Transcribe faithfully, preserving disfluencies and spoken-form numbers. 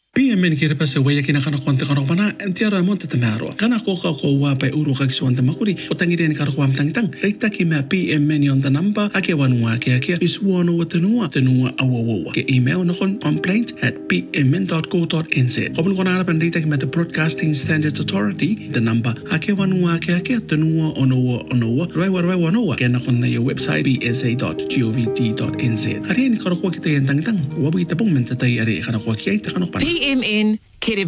P M N kira pa sa waya kinakana konti kanok mana entiara mo tatamaro. Kana ko ka ko wa pa uro kag suwan tamakuri. Utangi rin karo kwam tang tang. Reita ki ma P M N yon tanamba ake wanwa ke ake is wono watanua tanua awawa. Ke email na kon complaint at p m n dot co dot n z. Kopon ko na harapan reita ki ma the Broadcasting Standards Authority the number ake wanwa ke ake tanua onowa onowa. Roi wa roi wanowa. Kena kon na your website p s a dot gov dot n z. Hari ni karo ko kita yan tang tang. Wabu kita pong mentatay ari kana ko kaya ita kanok pa. P M N